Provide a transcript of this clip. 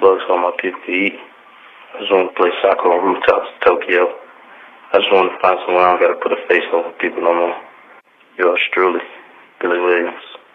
plug so my people can eat. I just want to play soccer on rooftops in Tokyo. I just want to find somewhere I don't got to put a face over people no more. Yours truly, Billy Williams.